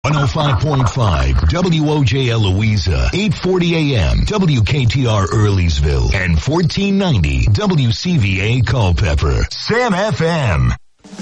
105.5 WOJL Louisa, 840 AM, WKTR Earleysville, and 1490 WCVA Culpeper. Sam FM.